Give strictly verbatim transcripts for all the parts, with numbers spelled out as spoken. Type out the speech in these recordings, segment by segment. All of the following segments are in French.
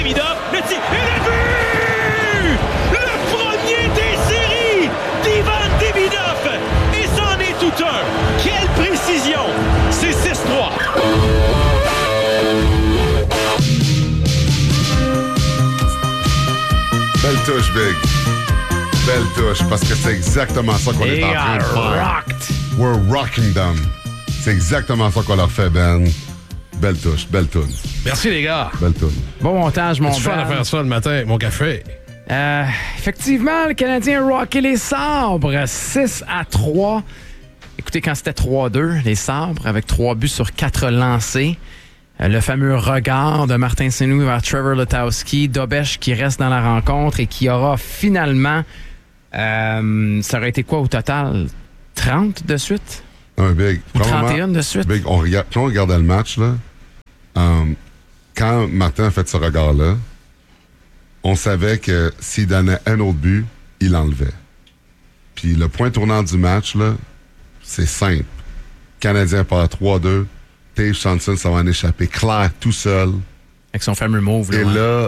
Demidov, le tir et le but! Le premier des séries d'Ivan Demidov! Et c'en est tout un! Quelle précision! C'est six trois! Belle touche, Big. Belle touche, parce que c'est exactement ça qu'on Et est en train de faire. rocked. We're rocking them. C'est exactement ça qu'on leur fait, Ben. Belle touche, belle toune. Merci, les gars. Belle toune. Bon montage, mon C'est fun de Ben. faire ça le matin avec mon café. Euh, effectivement, le Canadien a rocké les Sabres six à trois. Écoutez, quand c'était trois deux, les Sabres, avec trois buts sur quatre lancés, euh, le fameux regard de Martin Saint-Louis vers Trevor Letowski, Dobeš qui reste dans la rencontre et qui aura finalement, euh, ça aurait été quoi au total? trente de suite? Un Big. Ou trente et un de suite? Big, on regarde, quand on regardait le match, là, um, quand Martin a fait ce regard-là, on savait que s'il donnait un autre but, il l'enlevait. Puis le point tournant du match, là, c'est simple. Canadien part trois deux. Tage Thompson, ça va en échapper. Claire, tout seul. Avec son fameux move. Là, Et ouais. là,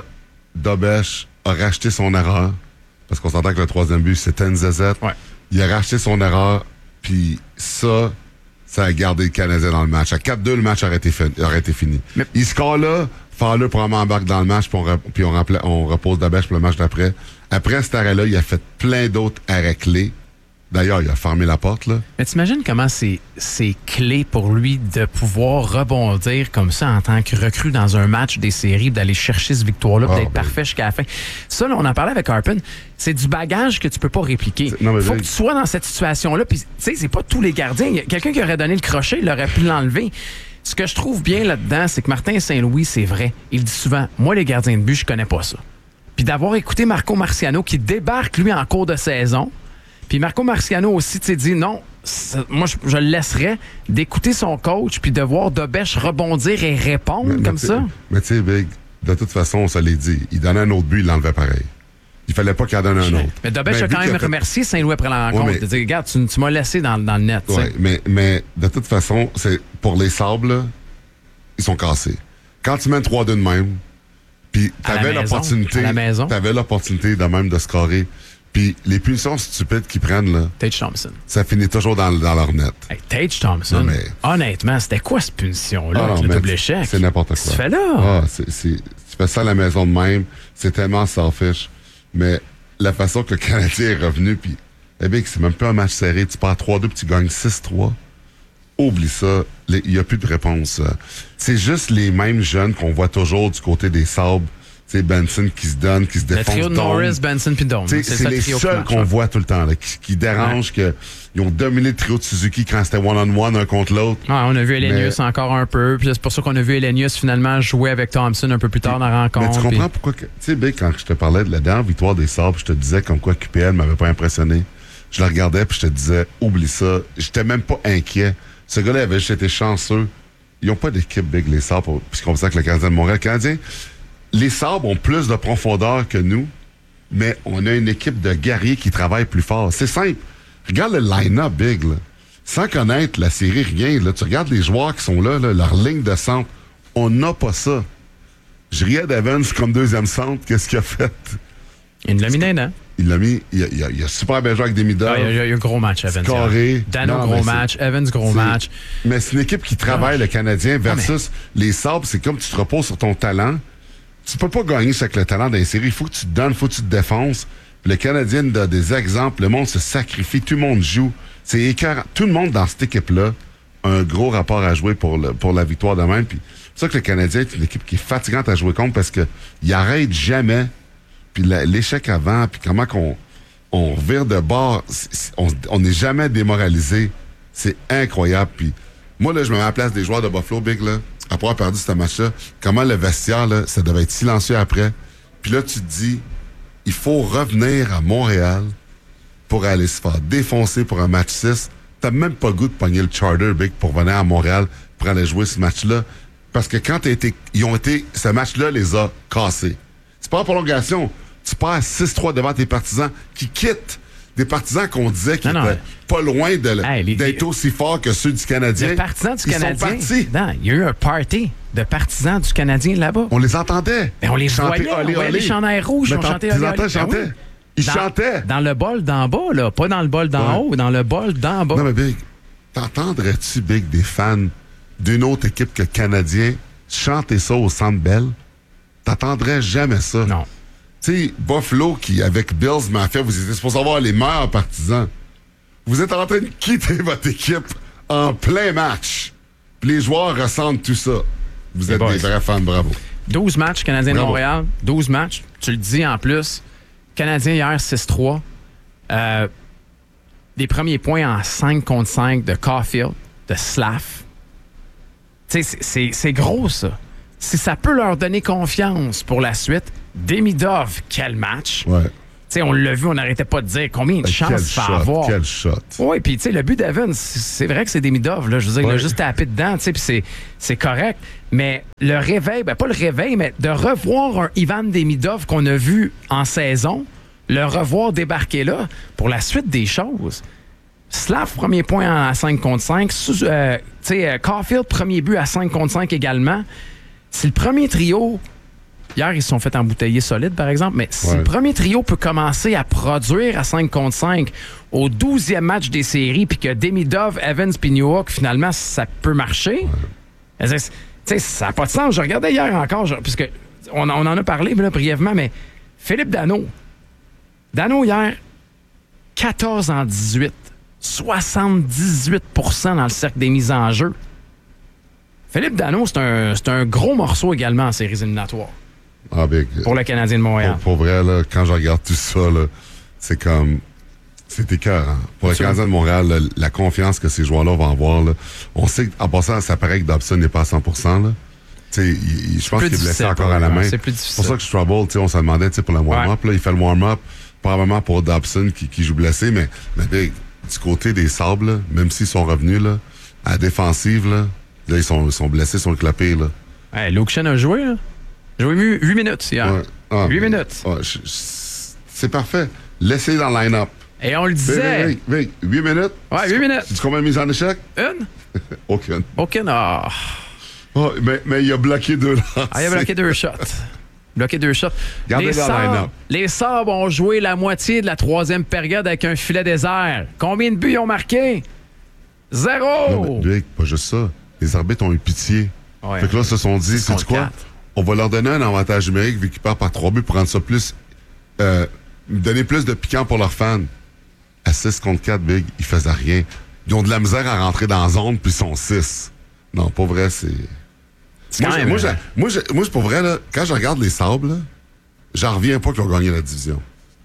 Dobeš a racheté son erreur. Parce qu'on s'entend que le troisième but, c'était une zézette. Ouais. Il a racheté son erreur. Puis ça, ça a gardé le Canadien dans le match. À quatre deux, le match aurait été, fin- aurait été fini. Mais- Il score là, Fowler probablement embarque dans le match, puis on, re- puis on, rempla- on repose Dobeš pour le match d'après. Après cet arrêt-là, il a fait plein d'autres arrêts clés. D'ailleurs, il a fermé la porte, là. Mais t'imagines comment c'est, c'est clé pour lui de pouvoir rebondir comme ça en tant que recrue dans un match des séries, d'aller chercher cette victoire-là, Ah, d'être ben. parfait jusqu'à la fin. Ça, là, on en parlait avec Harpin. C'est du bagage que tu peux pas répliquer. Non, mais faut ben- que tu sois dans cette situation-là. Puis, tu sais, c'est pas tous les gardiens. Il y a quelqu'un qui aurait donné le crochet, il aurait pu l'enlever. Ce que je trouve bien là-dedans, c'est que Martin Saint-Louis, c'est vrai. Il dit souvent, moi, les gardiens de but, je connais pas ça. Puis d'avoir écouté Marco Marciano qui débarque, lui, en cours de saison. Puis Marco Marciano aussi, tu sais, dit non, ça- moi, je, je le laisserais d'écouter son coach puis de voir Dobeš rebondir et répondre Mais- mais comme tu- ça. Mais tu sais, Big, de toute façon, on se l'est dit. Il donnait un autre but, il l'enlevait pareil. Il fallait pas qu'il en donne un autre. Mais Dobeš a vu quand qu'il même fait- remercié Saint-Louis après la rencontre. Ouais, mais- De dire, regarde, tu, tu m'as laissé dans, dans le net. tu sais. Ouais, mais, mais de toute façon, c'est pour les Sabres, là, ils sont cassés. Quand tu mènes trois deux de même, puis À la t'avais maison, l'opportunité, à la maison. t'avais l'opportunité de même de scorer, puis les punitions stupides qu'ils prennent, là, Tage Thompson. ça finit toujours dans, dans leur net. Hey, Tage Thompson, Non, mais- honnêtement, c'était quoi cette punition-là Ah non, avec le mais double échec? C'est n'importe quoi. Qu'est-ce que tu fais là? Ah, c'est, c'est- tu fais ça à la maison de même, c'est tellement selfish. Mais la façon que le Canadien est revenu, puis eh bien, c'est même pas un match serré, tu pars trois deux puis tu gagnes six trois. Oublie ça, il n'y a plus de réponse. C'est juste les mêmes jeunes qu'on voit toujours du côté des Sabres. C'est Benson qui se donne, qui se Le défonce. trio de Dome. Norris, Benson puis Dome. T'sais, C'est C'est ça le les trio qui seuls marche, qu'on hein. voit tout le temps, là, qui, qui dérangent, que, ils ont dominé le trio de Suzuki quand c'était one-on-one, un contre l'autre. Ouais, on a vu Elenius Mais- encore un peu. Puis c'est pour ça qu'on a vu Elenius finalement jouer avec Thompson un peu plus tard dans la rencontre. Mais tu comprends puis- pourquoi... que- Tu sais, Big, quand je te parlais de la dernière victoire des Sabres, je te disais comme quoi Q P L m'avait pas impressionné. Je le regardais puis je te disais, oublie ça. J'étais même pas inquiet. Ce gars-là avait juste été chanceux. Ils ont pas d'équipe, Big, les Sabres, puisqu'on sait que le Canadien de Montréal. Le Canadien, les Sabres ont plus de profondeur que nous, mais on a une équipe de guerriers qui travaillent plus fort. C'est simple. Regarde le line-up, Big, là. Sans connaître la série, rien. Là. Tu regardes les joueurs qui sont là, là, leur ligne de centre. On n'a pas ça. Je riais d'Evans comme deuxième centre. Qu'est-ce qu'il a fait? Il l'a mis dans les dents. Il l'a mis. Il a, il a- il a super bien joué avec des midors. Ah, il y a il y a eu un gros match, Evans. Carré. Dano, Non, gros mais c'est- match. Evans, gros c'est- match. Mais c'est une équipe qui travaille, le Canadien, versus les Sabres. C'est comme tu te reposes sur ton talent. Tu peux pas gagner ça avec le talent dans les séries. Il faut que tu te donnes, il faut que tu te défonces. Puis le Canadien a des exemples. Le monde se sacrifie. Tout le monde joue. C'est écœurant. Tout le monde dans cette équipe-là a un gros rapport à jouer pour, le, pour la victoire de même. Puis c'est ça que le Canadien est une équipe qui est fatigante à jouer contre parce qu'il arrête jamais. Puis la- l'échec avant, puis comment qu'on on revire de bord, c'est- c'est- on on n'est jamais démoralisé. C'est incroyable. Puis moi, là, je me mets à la place des joueurs de Buffalo, Big, là, après avoir perdu ce match-là. Comment le vestiaire, là, ça devait être silencieux après. Puis là, tu te dis, il faut revenir à Montréal pour aller se faire défoncer pour un match six. T'as même pas le goût de pogner le charter, Big, pour venir à Montréal pour aller jouer ce match-là. Parce que quand t'as été, ils ont été, ce match-là les a cassés. C'est pas en prolongation. Tu perds six trois devant tes partisans qui quittent. Des partisans qu'on disait qu'ils Non, non. étaient pas loin de, Hey, les- d'être aussi forts que ceux du Canadien. Les partisans du Ils Canadien. sont partis. Non, il y a eu un party. de partisans du Canadien là-bas. On les entendait. Ben, on les Chanter voyait, Olé, on voyait Olé. les chandails rouges, Mais on t'en- chantait tes Olé, entends Olé. Ben chanter. oui. Ils Dans- chantaient. Dans le bol d'en bas, là. Pas dans le bol d'en Ouais. haut, dans le bol d'en bas. Non, mais Big, t'entendrais-tu, Big, des fans d'une autre équipe que Canadien chanter ça au Centre Bell? T'entendrais jamais ça. Non. Tu sais, Buffalo, qui, avec Bills Mafia, vous étiez supposé avoir les meilleurs partisans. Vous êtes en train de quitter votre équipe en plein match. Puis les joueurs ressentent tout ça. Vous êtes boys. des vrais fans, bravo. douze matchs, Canadien de Bravo. Montréal. douze matchs. Tu le dis en plus. Canadien hier, six trois. Euh, des premiers points en cinq contre cinq de Caulfield, de Slav. Tu sais, c'est- c'est c'est gros, ça. Si ça peut leur donner confiance pour la suite, Demidov, quel match. Ouais. Tu sais, on l'a vu, on n'arrêtait pas de dire combien de Ben, chances quel ça shot, va avoir. quel shot. Oui, puis tu sais, le but d'Evans, c'est c'est vrai que c'est Demidov, là. Je veux dire, il a Ouais. juste tapé dedans, tu sais, puis c'est- c'est correct. Mais le réveil, ben pas le réveil, mais de revoir un Ivan Demidov qu'on a vu en saison, le revoir débarquer là, pour la suite des choses. Slav, premier point à cinq contre cinq. Sous- euh, tu sais, euh, Caulfield, premier but à cinq contre cinq également. Si le premier trio, hier, ils se sont fait embouteiller solide, par exemple, mais si Ouais. le premier trio peut commencer à produire à cinq contre cinq au douzième match des séries, puis que Demidov, Evans, puis Newhook, finalement, ça peut marcher, tu sais, ça n'a pas de sens. Je regardais hier encore, je- puisque on, on en a parlé là, brièvement, mais Philippe Danault, Danault hier, quatorze en dix-huit, soixante-dix-huit pour cent dans le cercle des mises en jeu. Philippe Danault, c'est un, c'est un gros morceau également en séries éliminatoires Ah, Big. pour le Canadien de Montréal. Pour, pour vrai, là, quand je regarde tout ça, là, c'est comme... C'est écœurant. Pour le Absolument. Canadien de Montréal, là, la confiance que ces joueurs-là vont avoir, là, on sait qu'en passant, ça paraît que Dobson n'est pas à cent pour cent. Là. Tu sais, il- il- je pense plus qu'il est blessé difficile encore pour à la lui, main. ouais, c'est plus C'est pour difficile. ça que je trouble. Tu sais, on se demandait tu sais, pour le warm-up. Là, il fait le warm-up, probablement pour Dobson qui, qui joue blessé, mais, mais Big, du côté des Sables, là, même s'ils sont revenus là, à la défensive, là, là ils, sont, ils sont blessés sur le clapet. Là. Hey, Luke Shen a joué, là. Joué huit minutes hier. Ouais. Ah, Huit mais- minutes. ah, je- je- c'est parfait. Laissez dans le line-up. Et on le Vic, disait. Vic, Vic, huit minutes? Ouais, huit minutes. Tu combien de mises en échec? Une? Aucune. Aucune. Ah, Oh, mais, mais il a bloqué deux lancers. Ah, il a bloqué deux shots. Bloqué deux shots. Gardez les, dans le Sabres, line-up. les Sabres ont joué la moitié de la troisième période avec un filet désert. Combien de buts ils ont marqué? Zéro! Non, mais Vic, pas juste ça. Les arbitres ont eu pitié. Ouais. Fait que là, ils se sont dit, Six c'est contre quoi? quatre. On va leur donner un avantage numérique vu qu'ils partent par trois buts pour rendre ça plus... Euh, donner plus de piquant pour leurs fans. À six contre quatre, Big, ils faisaient rien. Ils ont de la misère à rentrer dans la zone, puis ils sont six. Non, pas vrai, c'est... C'est Moi, quand j'ai- même, moi, j'ai- euh, moi, j'ai- moi, c'est pour vrai, là, quand je regarde les Sabres, là, j'en reviens pas qu'ils ont gagné la division.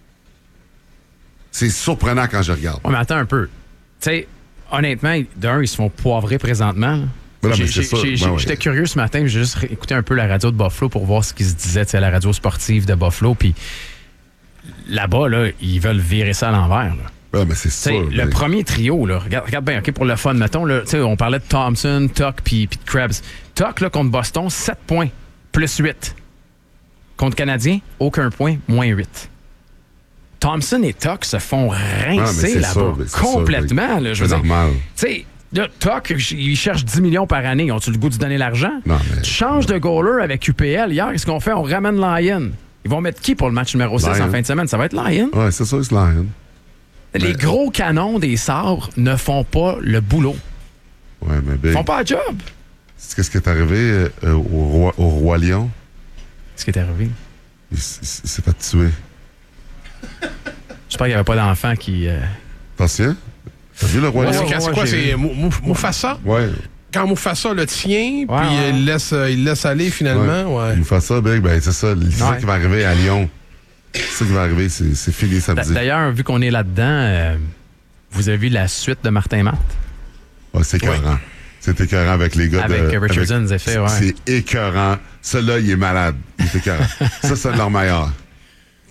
C'est surprenant quand je regarde. Ouais, mais attends un peu. Tu sais, honnêtement, d'un, ils se font poivrer présentement. là. Ben non, mais J'ai- c'est j'ai- ça. j'ai- Ben ouais. J'étais curieux ce matin, j'ai juste écouté un peu la radio de Buffalo pour voir ce qui se disait, tu sais, à la radio sportive de Buffalo. Puis là-bas, là, ils veulent virer ça à l'envers. là. Ouais, mais c'est Tu sais, ça. le mais- premier trio, là, regarde, regarde bien, OK, pour le fun, mettons, là, tu sais, on parlait de Thompson, Tuck puis puis de Krebs. Tuck, là, contre Boston, sept points, plus huit. Contre Canadien, aucun point, moins huit. Thompson et Tuck se font Ah, mais rincer c'est là-bas. ça, mais c'est Complètement, ça, là, je c'est veux dire. normal. Tu sais, là, Tuck, ils cherchent dix millions par année. Ont-tu le goût de donner l'argent? Non, mais- Tu changes de goaler avec U P L. Hier, qu'est-ce qu'on fait? On ramène Lyon. Ils vont mettre qui pour le match numéro six Lyon. en fin de semaine? Ça va être Lyon. Ouais, c'est ça, c'est Lion. Les Mais- gros canons des Sabres ne font pas le boulot. Ouais, mais Big, Ils font pas le job. c'est qu'est-ce qui est arrivé euh, euh, au, roi, au Roi Lion? Qu'est-ce qui est arrivé? Il, s- il s- il s'est fait tuer. J'espère qu'il n'y avait pas d'enfant qui... euh, Attention. T'as vu le Roi Ouais, Lion? C'est ouais, c'est quoi? j'ai C'est vu. Mou- Mou- Mufasa? Ouais. Quand Mufasa le tient, puis ouais. euh, il laisse, euh, il laisse aller finalement, ouais. Il fait ça, Big, ben c'est ça. C'est ça Ouais. qui va arriver à Lyon. C'est ça qui va arriver, c'est c'est fini d'a- samedi. D'ailleurs, vu qu'on est là-dedans, euh, vous avez vu la suite de Martin Matt? Ouais, c'est écœurant. C'est écœurant avec les gars Avec de... Richardson, c'est fait, ouais. C'est écœurant. Celui-là, il est malade. Il est écœurant. Ça, c'est leur meilleur.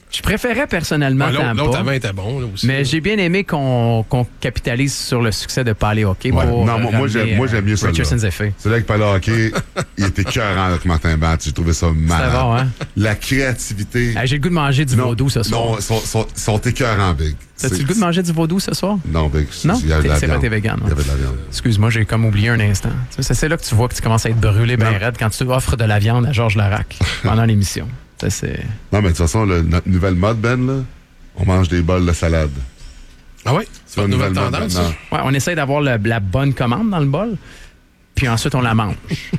Je préférais personnellement Ouais, l'autre, Tampa. l'autre avant était bon, là, aussi. Mais j'ai bien aimé qu'on qu'on capitalise sur le succès de Palais Hockey. Ouais. Pour Non, moi, moi, j'aime, moi, j'aime mieux ça. Richardson Zephyr. C'est là que Palais Hockey, il était cœurant avec Martin Batt. J'ai trouvé ça malade. bon, hein? La créativité. Ah, j'ai le goût de manger du non, vaudou ce soir. Non, ils sont, sont, sont écœurants, Big. T'as-tu C'est- le goût de manger du vaudou ce soir? Non, Big. Non? Il y avait de la C'est vrai, viande. t'es vegan, Il y avait de la viande. Excuse-moi, j'ai comme oublié un instant. Tu sais, c'est là que tu vois que tu commences à être brûlé bien Non. raide quand tu offres de la viande à Georges Larac pendant l'émission. Ça, c'est... Non, mais de toute façon, le- notre nouvelle mode, Ben, là, on mange des bols de salade. Ah oui? C'est C'est une nouvelle tendance, ça? Ouais, on essaie d'avoir le- la bonne commande dans le bol, puis ensuite on la mange.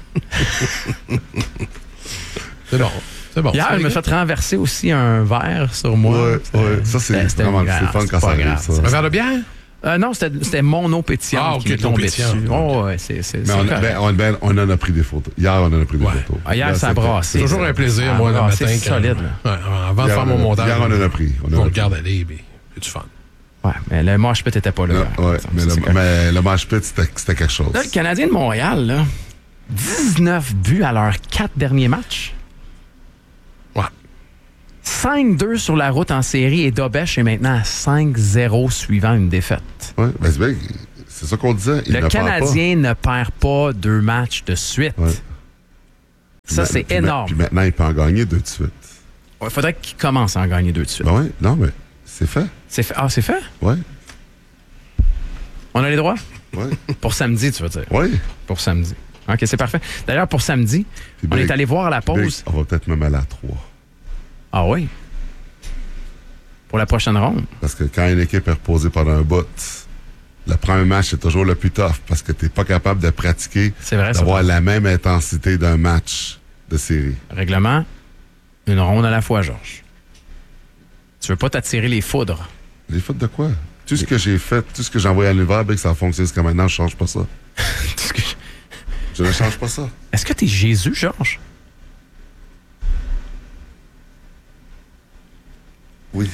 C'est bon. C'est bon. Hier, C'est je me bien. fait renverser aussi un verre sur moi. Ouais, ouais. Ça, c'est C'était vraiment grave, c'est fun c'est quand pas ça arrive, grave, ça. ça. Un verre de bière? Euh, non, c'était c'était mon eau pétillante Ah, ok, qui m'est de l'eau tombée pétillante. dessus. Oh, ouais, c'est c'est- Mais c'est on, correct. ben, on, ben, on en a pris des photos. Hier, on en a pris des Ouais. photos. Ah, hier, Là, ça a c'était- brassé. C'est toujours un plaisir, Ah, moi, le ah, matin. c'est quand- solide, Ouais, avant de Hier, faire mon on a- montage. hier, on en a pris. On en Je a vous pris. regarde aller, mais c'est du fun. Ouais, mais le mosh pit était pas là. Non, par ouais, exemple, mais, ça, le, c'est correct. mais le match pit, c'était c'était quelque chose. Là, le Canadien de Montréal, là, dix-neuf buts à leurs quatre derniers matchs. Ouais. cinq deux sur la route en série et Dobesch est maintenant à cinq zéro suivant une défaite. Ouais, ben, c'est bien, c'est ça qu'on disait. Il Le ne perd Canadien ne perd pas deux matchs de suite. Ouais. Ça, Puis c'est ma- énorme. Puis maintenant, il peut en gagner deux de suite. Il faudrait qu'il commence à en gagner deux de suite. Ben ouais, non, mais c'est fait. C'est fait. Ah, c'est fait? Ouais, On a les droits? ouais, Pour samedi, tu veux dire? ouais. Pour samedi. OK, c'est parfait. D'ailleurs, pour samedi, Puis on Big- est allé voir à la Big, pause. on va peut-être me mêler à trois. Ah oui? Pour la prochaine ronde. Parce que quand une équipe est reposée pendant un bout, le premier match, c'est toujours le plus tough parce que tu n'es pas capable de pratiquer, C'est vrai, ça. d'avoir la même intensité d'un match de série. Règlement, une ronde à la fois, Georges. Tu veux pas t'attirer les foudres. Les fautes de quoi? Tout ce que j'ai fait, tout ce que j'ai envoyé à l'univers, ben, que ça a fonctionné jusqu'à maintenant, je change pas ça. Est-ce que, Je ne change pas ça. est-ce que t'es Jésus, Georges? Oui.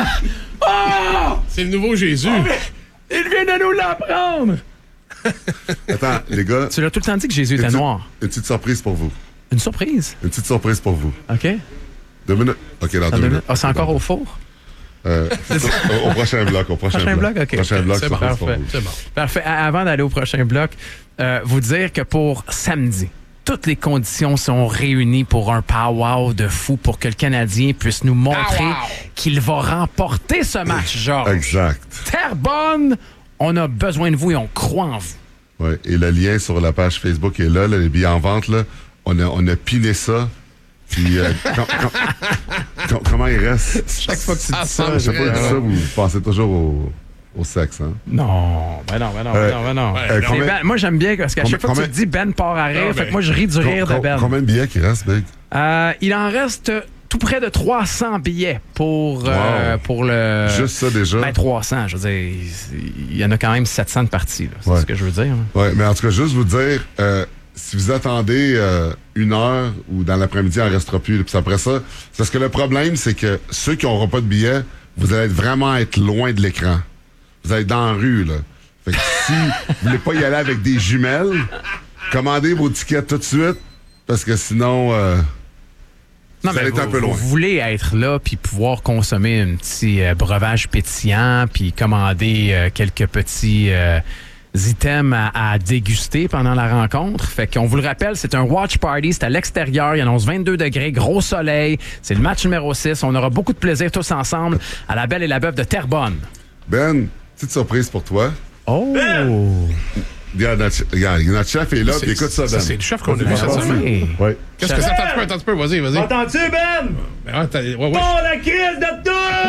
C'est le nouveau Jésus. Il vient de nous l'apprendre! Attends, les gars, Tu l'as tout le temps dit que Jésus une était petite- noir. une petite surprise pour vous. Une surprise. Une petite surprise pour vous. OK? Deux minutes. OK, dans deux minutes. Ah, c'est encore au four? Euh, au, au prochain bloc. Au prochain, Prochain bloc, OK. Prochain bloc, C'est bon, surprise pour parfait. vous. C'est bon. Parfait. A- Avant d'aller au prochain bloc, euh, vous dire que pour samedi, toutes les conditions sont réunies pour un pow-wow de fou pour que le Canadien puisse nous montrer qu'il va remporter ce match, Georges. Exact. Terrebonne, on a besoin de vous et on croit en vous. Ouais. Et le lien sur la page Facebook est là, là, les billets en vente. Là. On, a, on a piné ça. Puis, euh, com- com- com- comment il reste? Chaque fois que tu dis Ah, ça, Je sais pas, je- je dis ça, vous pensez toujours au, au sexe, hein? Non, ben non, ben non, Euh, ben non, ben non. ouais, Euh, Mais combien, Ben, moi, j'aime bien parce qu'à combien- chaque fois que tu combien- te dis Ben part à rire, Non, fait mais- que moi, je ris du rire de com- Ben. combien de billets qui restent, Big? Euh, il en reste tout près de trois cents billets pour, euh, Wow. pour le... Juste ça déjà? Ben, trois cents, je veux dire, il y en a quand même sept cents de parties, là. C'est Ouais. ce que je veux dire. là. Oui, mais en tout cas, juste vous dire, euh, si vous attendez euh, une heure ou dans l'après-midi, il n'en restera plus. Puis après ça, c'est parce que le problème, c'est que ceux qui n'auront pas de billets, vous allez être vraiment être loin de l'écran. Vous allez être dans la rue, là. Fait que si vous voulez pas y aller avec des jumelles, commandez vos tickets tout de suite, parce que sinon, euh, Non, vous allez vous, être un peu vous loin. voulez être là puis pouvoir consommer un petit euh, breuvage pétillant puis commander euh, quelques petits euh, items à, à déguster pendant la rencontre. Fait qu'on vous le rappelle, c'est un watch party, c'est à l'extérieur, il annonce vingt-deux degrés, gros soleil, c'est le match numéro six. On aura beaucoup de plaisir tous ensemble à la Belle et la Beuve de Terrebonne. Ben, petite surprise pour toi. Oh! Regarde, notre, regarde, notre chef est là, C'est- puis écoute ça, Ben. ça, c'est le chef qu'on a vu cette Ah, semaine. oui. Oui. Qu'est-ce que ça attends un peu, attends un peu, vas-y, vas-y. Entends-tu, Ben? Ben ouais, t'as- ouais, ouais. Oh, la crise de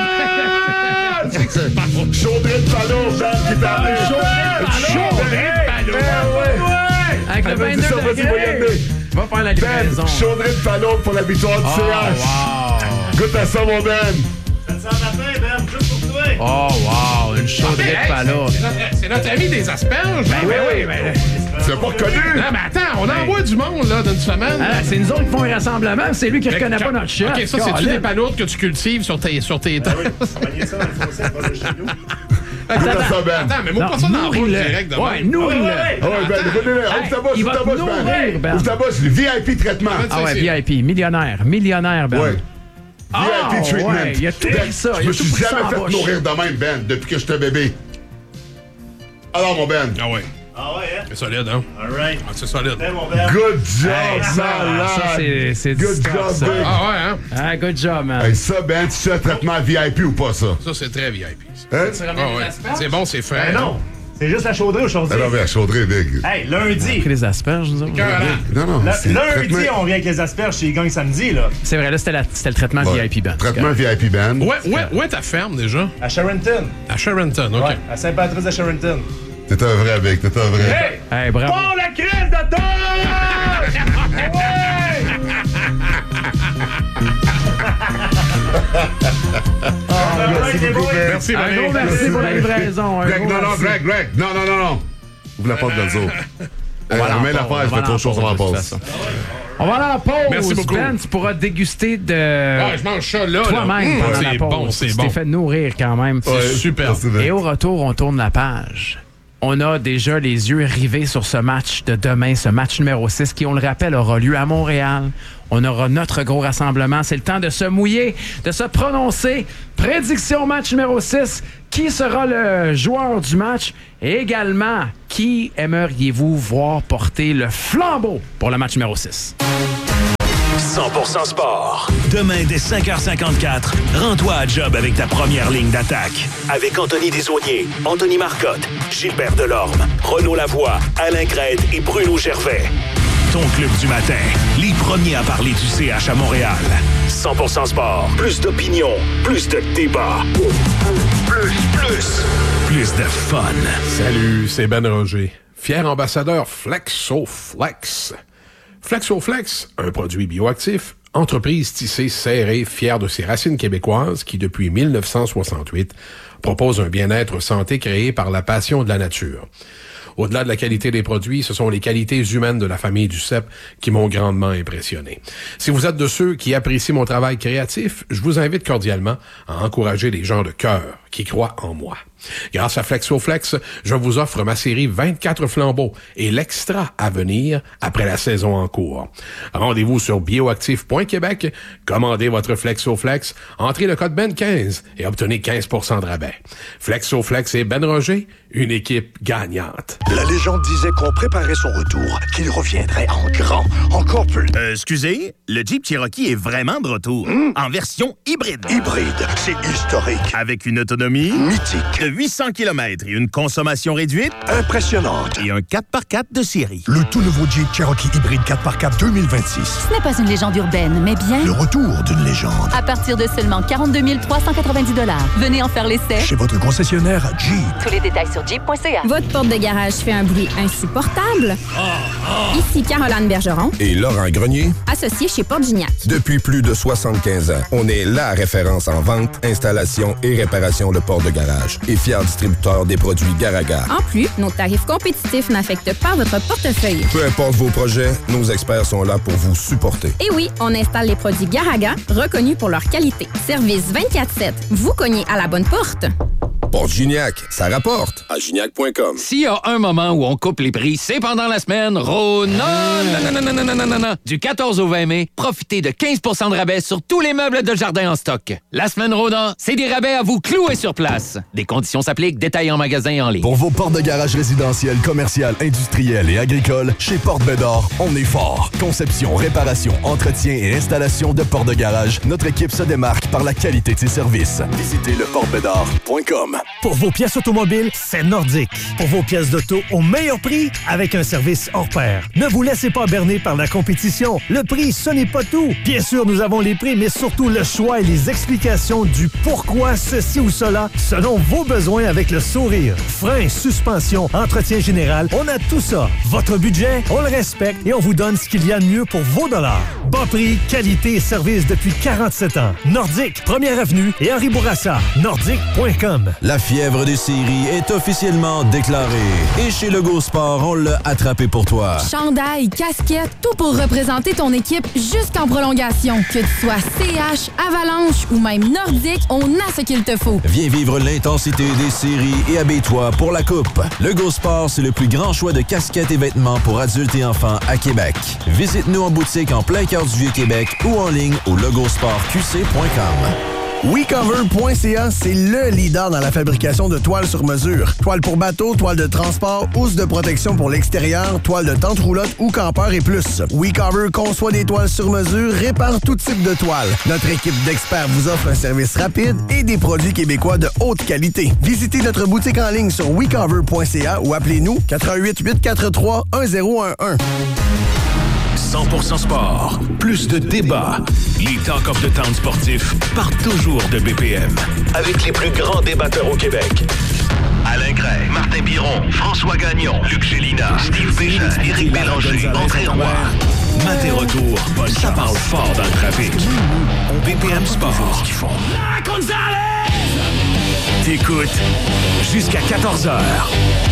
tout! Chaudrée de ballon, Ben, qui t'arrive. Chaudrée de ballon. Avec le Ben, dis ça, vingt-deux vas-y, va y degrés. aller. Va faire la livraison. Ben, chaudrée de ballon pour la victoire du Oh, C H. wow! Goûte à ça, mon Ben. Ça te sent la fin, Ben, juste pour toi. Oh, wow! Une chaudrée Hey, de palourde. c'est notre- C'est notre ami des asperges. Ben, ben oui, ben... Tu l'as pas reconnu? Non, mais attends, on envoie du monde, là, d'une semaine. Ah, c'est nous autres qui font un rassemblement, c'est lui qui reconnaît pas notre chef. OK, ça, c'est-tu Colin. des palourdes que tu cultives sur tes, sur tes temps? On va nier ça dans le fossé, pas de chez nous. Goûte à ça, Ben. Attends, mais moi, Non, pas ça dans la bouche nourris-le. direct de Ouais, même. nourris-le. Ouais, ouais, Ah ouais, Ben, écoute-le. Ouvre ta bouche, il ouvre va ta te bouche, nourrir, Ben. Ben. Ouvre ta bouche, le V I P traitement. Ah ouais, V I P, millionnaire, millionnaire, Ben. Ouais. Ah, V I P treatment. ouais, il a tout Ben, pris ça, Je il a me tout suis pris ça jamais en fait bouche. nourrir de même, Ben, depuis que j'étais bébé. Alors, mon Ben. Ah ouais. Ah ouais, hein? C'est solide, hein? All right. Ah, c'est solide. Hey, mon Ben. Good job, Hey, ça, malade. ça, c'est- c'est du Good stuff, job, ça. Big. Ah ouais, hein? Ah, good job, man. Hey, ça, Ben, tu sais un traitement V I P ou pas, ça? Ça, c'est très V I P. ça. Hein? Ah ouais. C'est bon, c'est frais. Ben non, c'est juste la chaudrée aujourd'hui. Alors, ben, chaudrée, Big. Hey, lundi. Pris les asperges, nous autres. Cœur, hein? Non, non, Le- c'est lundi, traitement- on vient avec les asperges chez Gang samedi, là. C'est vrai, là, c'était, la- c'était le traitement Ouais. V I P band. Traitement V I P Ben. Ouais, ouais, où est ta ferme, déjà? À Charenton. À Charenton, OK. Ouais, à Saint-Patrice de Charenton. T'es un vrai, Big, t'es un vrai. Hey! Hey, bravo. Bon, la crise de toge! Ouais! Merci beaucoup, Ben. Merci, Un Marie. gros merci pour la livraison. un Greg, gros non, non, merci. Greg, Greg. Non, non, non, non. Ouvre la porte, Gonzo. On va aller en Remets la pause, pause, on je va fais trop aller chaud, en ça va en pause, de pause. toute façon. On va aller en pause. Merci beaucoup. Ben, tu pourras déguster de Ah, je mange ça là. là. toi-même Mmh, pendant la c'est pause. bon, c'est Tu bon. t'es fait nourrir quand même. C'est super. Merci, Ben. Et au retour, on tourne la page. On a déjà les yeux rivés sur ce match de demain, ce match numéro six qui, on le rappelle, aura lieu à Montréal. On aura notre gros rassemblement. C'est le temps de se mouiller, de se prononcer. Prédiction match numéro six. Qui sera le joueur du match? Et également, qui aimeriez-vous voir porter le flambeau pour le match numéro six? cent pour cent sport. Demain, dès cinq heures cinquante-quatre, rends-toi à job avec ta première ligne d'attaque. Avec Anthony Desaulniers, Anthony Marcotte, Gilbert Delorme, Renaud Lavoie, Alain Crête et Bruno Gervais. Ton club du matin, les premiers à parler du C H à Montréal. cent pour cent sport. Plus d'opinion, plus de débat. Plus, plus, plus de fun. Salut, c'est Ben Roger, fier ambassadeur FlexoFlex. FlexoFlex, un produit bioactif, entreprise tissée serrée, fière de ses racines québécoises qui, depuis mille neuf cent soixante-huit, propose un bien-être santé créé par la passion de la nature. Au-delà de la qualité des produits, ce sont les qualités humaines de la famille du C E P qui m'ont grandement impressionné. Si vous êtes de ceux qui apprécient mon travail créatif, je vous invite cordialement à encourager les gens de cœur qui croient en moi. Grâce à FlexoFlex, je vous offre ma série vingt-quatre flambeaux et l'extra à venir après la saison en cours. Rendez-vous sur bioactif point québec, commandez votre FlexoFlex, entrez le code Ben quinze et obtenez quinze pour cent de rabais. FlexoFlex et Ben Roger, une équipe gagnante. La légende disait qu'on préparait son retour, qu'il reviendrait en grand, encore plus. Euh, excusez, le Jeep Cherokee est vraiment de retour. En version hybride. Hybride, c'est historique, Avec une autonomie mythique, de huit cents kilomètres et une consommation réduite impressionnante. et un quatre par quatre de série. Le tout nouveau Jeep Cherokee hybride quatre par quatre deux mille vingt-six. Ce n'est pas une légende urbaine, mais bien Le retour d'une légende. à partir de seulement quarante-deux mille trois cent quatre-vingt-dix dollars. Venez en faire l'essai. Chez votre concessionnaire Jeep. Tous les détails sur jeep point c a. Votre porte de garage fait un bruit insupportable? Ici Caroline Bergeron, Et Laurent Grenier. associée chez Porte Gignac. Depuis plus de soixante-quinze ans, on est la référence en vente, installation et réparation de portes de garage. Et fier distributeur des produits Garaga. En plus, nos tarifs compétitifs n'affectent pas votre portefeuille. Peu importe vos projets, nos experts sont là pour vous supporter. Et oui, on installe les produits Garaga, reconnus pour leur qualité. Service vingt-quatre sept. Vous cognez à la bonne porte. Porte Gignac, ça rapporte. À gignac point com. S'il y a un moment où on coupe les prix, c'est pendant la semaine Rona. Non, non, non, non, non, non, non, non. Du quatorze au vingt mai, profitez de quinze pour cent de rabais sur tous les meubles de jardin en stock. La semaine Rona, c'est des rabais à vous clouer sur place. Des conditions s'appliquent, détails en magasin et en ligne. Pour vos portes de garage résidentielles, commerciales, industrielles et agricoles, chez Porte Bédard, on est fort. Conception, réparation, entretien et installation de portes de garage, notre équipe se démarque par la qualité de ses services. Visitez le porte bédard point com. Pour vos pièces automobiles, c'est Nordique. Pour vos pièces d'auto au meilleur prix, avec un service hors pair. Ne vous laissez pas berner par la compétition. Le prix, ce n'est pas tout. Bien sûr, nous avons les prix, mais surtout le choix et les explications du pourquoi ceci ou cela, selon vos besoins avec le sourire. Frein, suspension, entretien général, on a tout ça. Votre budget, on le respecte et on vous donne ce qu'il y a de mieux pour vos dollars. Bas prix, qualité et service depuis quarante-sept ans. Nordique, première avenue et Henri Bourassa. Nordique point com. La fièvre des séries est officiellement déclarée. Et chez Lego Sport, on l'a attrapé pour toi. Chandail, casquette, tout pour représenter ton équipe jusqu'en prolongation. Que tu sois C H, Avalanche ou même Nordique, on a ce qu'il te faut. Viens vivre l'intensité des séries et habille-toi pour la coupe. Lego Sport, c'est le plus grand choix de casquettes et vêtements pour adultes et enfants à Québec. Visite-nous en boutique en plein cœur du Vieux-Québec ou en ligne au logosport q c point com. we cover point c a, c'est le leader dans la fabrication de toiles sur mesure. Toiles pour bateau, toiles de transport, housse de protection pour l'extérieur, toiles de tente roulotte ou campeur et plus. WeCover conçoit des toiles sur mesure, répare tout type de toiles. Notre équipe d'experts vous offre un service rapide et des produits québécois de haute qualité. Visitez notre boutique en ligne sur we cover point c a ou appelez-nous quatre un huit, huit quatre trois, un zéro un un. cent pour cent sport, plus de débats. Les Talk of the Town sportifs partent toujours de B P M. Avec les plus grands débatteurs au Québec. Alain Gray, Martin Biron, François Gagnon, Luc Gélina, Steve Bégin, Éric Bélanger, André Roy. Mat et retour, ça parle fort dans le trafic. B P M Sport. T'écoutes jusqu'à quatorze heures.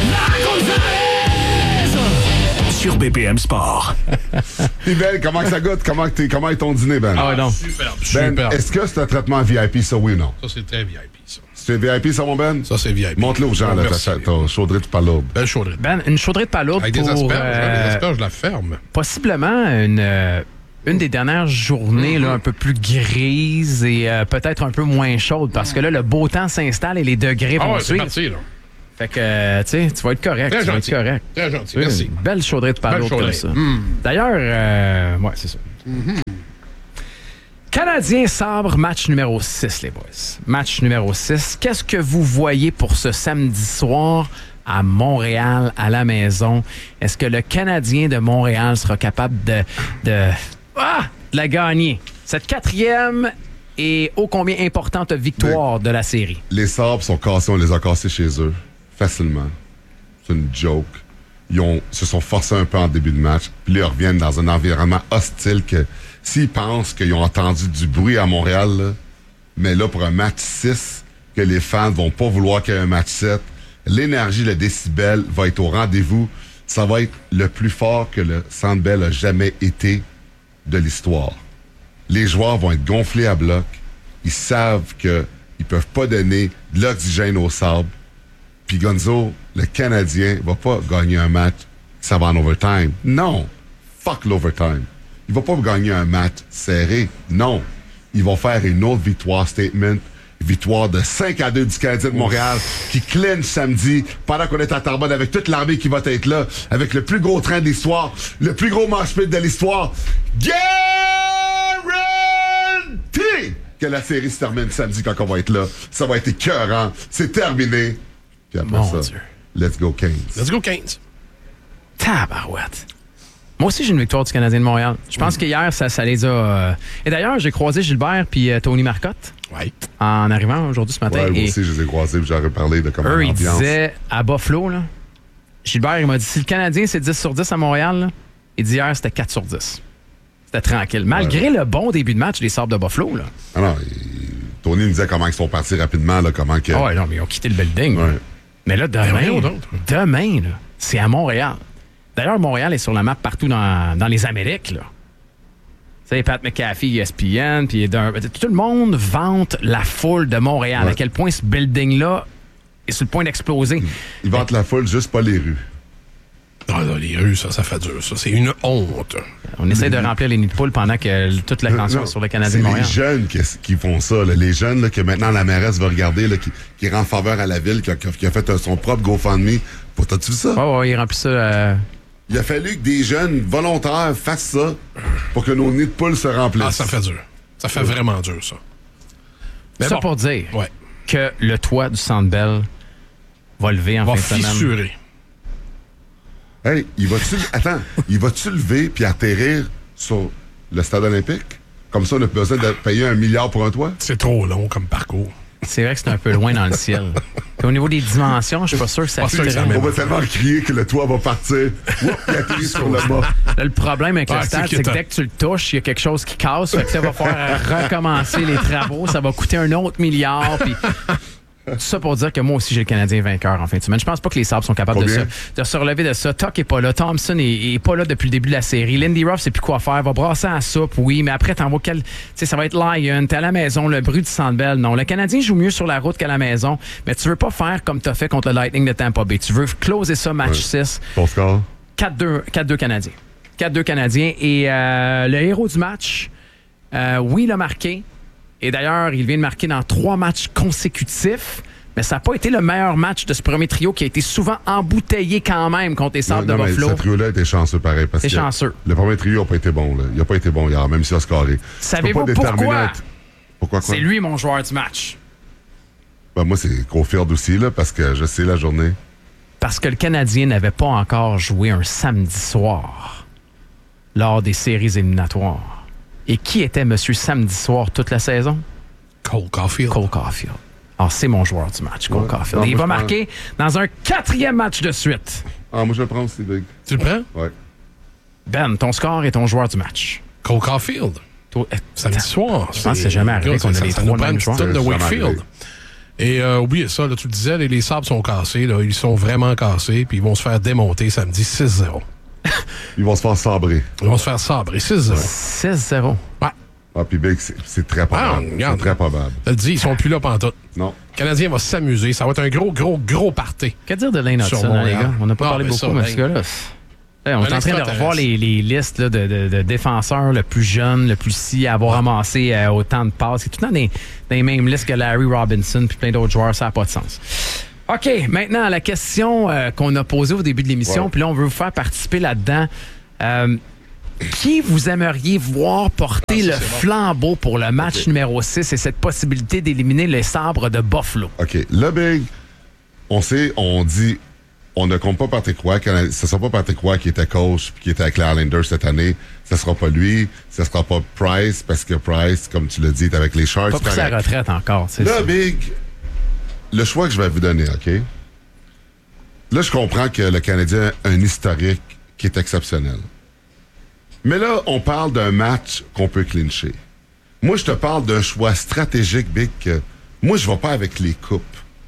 Sur B P M Sport. Et Ben, comment que ça goûte? Comment, que comment est ton dîner, Ben? Ah ouais, non. Superbe, Ben, superbe. est-ce que c'est un traitement V I P, ça, oui ou non? Ça, c'est très V I P, ça. C'est V I P, ça, mon Ben? Ça, c'est V I P. Montre-le aux gens, là, ta, ta chaudrée de palourde. Belle chaudrée. Ben, une chaudrée de palourde Avec pour... des asperges, euh, des asperges, je la ferme. Possiblement une... euh, une des dernières journées là, un peu plus grises et euh, peut-être un peu moins chaudes parce que là, le beau temps s'installe et les degrés Ah vont ouais, c'est suivre. parti, là. Fait que, euh, tu sais, tu vas être correct. Très tu vas gentil. être correct. Très gentil, Tu sais, merci. Une belle chaudrée de palourde Belle comme chaudrée. ça. Mm. D'ailleurs, euh, ouais, c'est ça. Mm-hmm. Canadien Sabre, match numéro six, les boys. Match numéro six. Qu'est-ce que vous voyez pour ce samedi soir à Montréal, à la maison? Est-ce que le Canadien de Montréal sera capable de, de, ah, de la gagner? Cette quatrième et ô combien importante victoire de la série. Les Sabres sont cassés, on les a cassés chez eux, facilement. C'est une joke. Ils ont, se sont forcés un peu en début de match, puis là, ils reviennent dans un environnement hostile que s'ils pensent qu'ils ont entendu du bruit à Montréal, là, mais là, pour un match six, que les fans vont pas vouloir qu'il y ait un match sept, l'énergie, le décibel va être au rendez-vous. Ça va être le plus fort que le Centre Bell a jamais été de l'histoire. Les joueurs vont être gonflés à bloc. Ils savent qu'ils ne peuvent pas donner de l'oxygène au sable. Puis Gonzo, le Canadien, va pas gagner un match, ça va en overtime. Non. Fuck l'overtime. Il va pas gagner un match serré. Non. Ils vont faire une autre victoire statement. Victoire de cinq à deux du Canadien de Montréal qui clinche samedi pendant qu'on est à Terrebonne avec toute l'armée qui va être là, avec le plus gros train de l'histoire, le plus gros mosh pit de l'histoire. Guarantee que la série se termine samedi quand on va être là. Ça va être écœurant. C'est terminé. Puis après Mon ça, Dieu. let's go Canes. Let's go Canes. Tabarouette. Moi aussi, j'ai une victoire du Canadien de Montréal. Je pense qu'hier, ça, ça les a... euh, Et d'ailleurs, j'ai croisé Gilbert puis euh, Tony Marcotte ouais. en arrivant aujourd'hui ce matin. Ouais, moi et aussi, je les ai croisés puis j'aurais parlé de comment eux, ils l'ambiance. disaient à Buffalo, là, Gilbert, il m'a dit, si le Canadien, c'est dix sur dix à Montréal, là, il dit hier, c'était quatre sur dix. C'était tranquille. Malgré ouais. le bon début de match des Sabres de Buffalo, là. Ah non, il... Tony me disait comment ils sont partis rapidement, là, comment que... Ah ouais, non, mais ils ont quitté le building. Ouais. Mais là, Ben, rien demain, d'autre. demain, là, c'est à Montréal. D'ailleurs, Montréal est sur la map partout dans, dans les Amériques, là. Tu sais, Pat McAfee, E S P N, puis d'un- tout le monde vante la foule de Montréal. Ouais. À quel point ce building-là est sur le point d'exploser. Ils vantent la foule, juste pas les rues. Ah, là, les rues, ça, ça fait dur. Ça, c'est une honte. On essaie de remplir les nids de poule pendant que toute l'attention Non, est sur le Canadien c'est de Montréal. les jeunes qui, qui font ça. Là. Les jeunes là, que maintenant la mairesse va regarder, là, qui, qui rend faveur à la ville, qui a, qui a fait euh, son propre GoFundMe. Pour t'as-tu vu ça? Oh, ouais, il remplit ça. euh, Il a fallu que des jeunes volontaires fassent ça pour que nos nids de poules se remplissent. Ah, ça fait dur. Ça fait vraiment dur, ça. Mais ça bon. pour dire Ouais. que le toit du Centre Bell va lever en Va fin de semaine. fissurer. Hey, il va-tu... Attends, il va-tu lever puis atterrir sur le stade olympique? Comme ça, on a besoin de payer un milliard pour un toit? C'est trop long comme parcours. C'est vrai que c'est un peu loin dans le ciel. Puis au niveau des dimensions, je suis pas sûr que ça Pas sûr que ça fitterait. On va tellement crier que le toit va partir. Oups, il atterrit sur le bas. Là, le problème avec Ah, le c'est stade, c'est que inquiétant. dès que tu le touches, il y a quelque chose qui casse. Fait que ça va faire recommencer les travaux. Ça va coûter un autre milliard. Puis Tout ça pour dire que moi aussi, j'ai le Canadien vainqueur en fin de semaine. Je pense pas que les Sabres sont capables de, Combien? se, de se relever de ça. Tuck est pas là. Thompson est, est pas là depuis le début de la série. Lindy Ruff sait plus quoi faire. Va brasser à la soupe, oui, mais après, t'en vas quel... Tu sais, ça va être Lyon. T'es à la maison, le bruit du Centre Bell. Non, le Canadien joue mieux sur la route qu'à la maison, mais tu veux pas faire comme t'as fait contre le Lightning de Tampa Bay. Tu veux closer ça match ouais. six. Ton score? quatre deux Canadiens. quatre deux Canadiens. Et euh, le héros du match, euh, oui, il a marqué. Et d'ailleurs, il vient de marquer dans trois matchs consécutifs. Mais ça n'a pas été le meilleur match de ce premier trio qui a été souvent embouteillé quand même contre les Sabres de Buffalo. Ce trio-là était chanceux pareil. Parce C'est que chanceux. Le premier trio n'a pas été bon. Là. Il n'a pas été bon hier, même s'il a scoré. Savez-vous pourquoi? Pourquoi quoi? C'est lui mon joueur du match. Ben, moi, c'est Caulfield aussi, là, parce que je sais la journée. Parce que le Canadien n'avait pas encore joué un samedi soir lors des séries éliminatoires. Et qui était Monsieur Samedi soir toute la saison? Cole Caulfield. Cole Caulfield. Alors, c'est mon joueur du match, Cole ouais. Caulfield. Non, il va marquer prends... dans un quatrième match de suite. Ah, moi, je le prends aussi, Big. Tu le prends? Oui. Ben, ton score est ton joueur du match. Cole Caulfield. Toi, samedi soir. Je pense que c'est jamais arrivé qu'on a les trois mêmes joueurs. de Wakefield. Et euh, oubliez ça, là, tu le disais, les, les Sabres sont cassés. Là, ils sont vraiment cassés, puis ils vont se faire démonter samedi six zéro. Ils vont se faire sabrer. Ils vont se faire sabrer six zéro. six zéro. Ouais. Ah, puis Big, c'est, c'est très probable. Ah, c'est très probable. Je le dis, ils sont plus là pantoute. Non. Le Canadien va s'amuser. Ça va être un gros, gros, gros party. Que dire de Lane Hudson, hein, les gars? On n'a pas ah, parlé beaucoup, ça, mais ce gars-là... Hey, on est en train de revoir les, les listes là, de, de, de défenseurs le plus jeune, le plus si, à avoir ouais. ramassé euh, autant de passes. C'est tout le temps dans, dans les mêmes listes que Larry Robinson puis plein d'autres joueurs. Ça n'a pas de sens. OK, maintenant, la question euh, qu'on a posée au début de l'émission, ouais. puis là, on veut vous faire participer là-dedans. Euh, qui vous aimeriez voir porter ah, le flambeau bon. pour le match okay. numéro six et cette possibilité d'éliminer les Sabres de Buffalo? OK. Là, Big, on sait, on dit... On ne compte pas Patrick Roy. Ce ne sera pas Patrick Roy qui était coach et qui était avec les Islanders cette année. Ce ne sera pas lui. Ce ne sera pas Price parce que Price, comme tu l'as dit, est avec les Sharks. Pas pour sa retraite encore. C'est là, ça. Big, le choix que je vais vous donner, OK? Là, je comprends que le Canadien a un historique qui est exceptionnel. Mais là, on parle d'un match qu'on peut clincher. Moi, je te parle d'un choix stratégique, Big, que moi, je ne vais pas avec les coupes.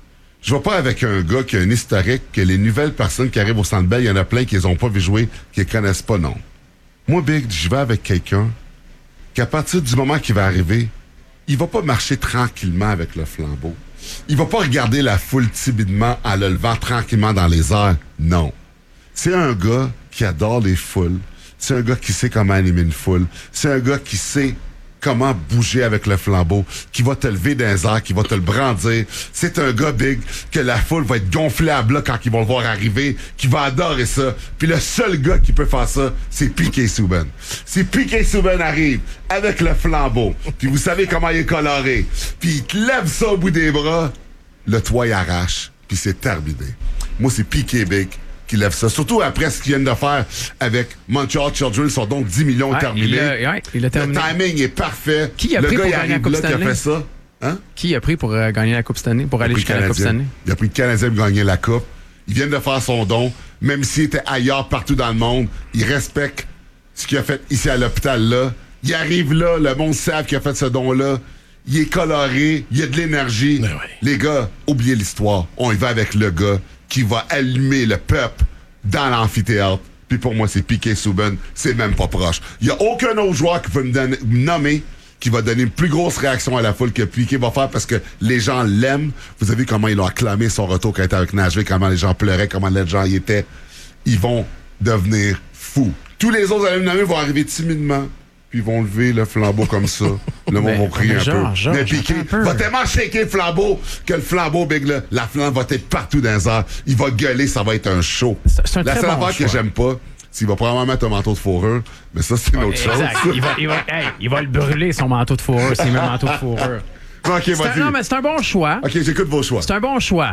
Je ne vais pas avec un gars qui a un historique, que les nouvelles personnes qui arrivent au Centre Bell, il y en a plein qui les ont pas vu jouer, qui les connaissent pas, non. Moi, Big, je vais avec quelqu'un qu'à partir du moment qu'il va arriver, il va pas marcher tranquillement avec le flambeau. Il va pas regarder la foule timidement en le levant tranquillement dans les airs. Non. C'est un gars qui adore les foules. C'est un gars qui sait comment animer une foule. C'est un gars qui sait comment bouger avec le flambeau, qui va te lever dans les airs, qui va te le brandir. C'est un gars, Big, que la foule va être gonflée à bloc quand ils vont le voir arriver, qui va adorer ça. Puis le seul gars qui peut faire ça, c'est P K Subban. Si P K Subban arrive avec le flambeau, puis vous savez comment il est coloré, puis il te lève ça au bout des bras, le toit il arrache, puis c'est terminé. Moi, c'est P K, Big, qui lève ça. Surtout après ce qu'ils viennent de faire avec Montreal Children, sont donc dix millions ouais, terminés. Il a, ouais, il a terminé. Le timing est parfait. Qui a le pris gars, pour il gagner la Coupe là, Stanley? Qui a fait ça? Hein? Qui a pris pour euh, gagner la Coupe Stanley? Pour il aller jusqu'à la Coupe Stanley? Il a pris le Canadien pour gagner la Coupe. Il vient de faire son don. Même s'il était ailleurs, partout dans le monde, il respecte ce qu'il a fait ici à l'hôpital, là. Il arrive là, le monde sait qu'il a fait ce don-là. Il est coloré, il y a de l'énergie. Oui. Les gars, oubliez l'histoire. On y va avec le gars qui va allumer le peuple dans l'amphithéâtre. Puis pour moi, c'est P K Subban. C'est même pas proche. Il n'y a aucun autre joueur qui peut me, donner, me nommer qui va donner une plus grosse réaction à la foule que P K va faire parce que les gens l'aiment. Vous avez vu comment ils ont acclamé son retour quand il était avec Nashville, comment les gens pleuraient, comment les gens y étaient. Ils vont devenir fous. Tous les autres à me nommer vont arriver timidement. Puis ils vont lever le flambeau comme ça. Le monde va crier un genre, peu. Genre, mais Piqué va tellement shaker le flambeau que le flambeau, Big, là, la flamme va être partout dans les airs. Il va gueuler, ça va être un show. C'est un la seule bon affaire que j'aime pas, c'est qu'il va probablement mettre un manteau de fourrure. Mais ça, c'est une autre chose. il, va, il, va, hey, il va le brûler, son manteau de fourrure, s'il met un manteau de fourrure. OK, c'est vas-y. Un, non, mais c'est un bon choix. OK, j'écoute vos choix. C'est un bon choix.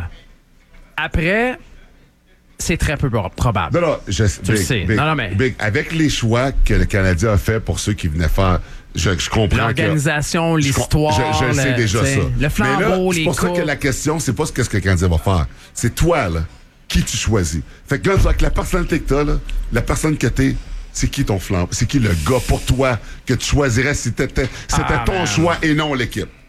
Après... c'est très peu probable. Non, non, je, tu big, le sais. Big, non, non, mais... Big, avec les choix que le Canadien a fait pour ceux qui venaient faire, je, je comprends. L'organisation, que, l'histoire. Je, je, je sais le, déjà ça. Le flambeau, mais là, les c'est pour ça que la question, c'est pas ce que, ce que le Canadien va faire. C'est toi, là, qui tu choisis. Fait que là, avec la personnalité que t'as, là, la personne que t'es, c'est qui ton flambeau? C'est qui le gars pour toi que tu choisirais si t'étais, c'était ah, ton ben, choix et non l'équipe?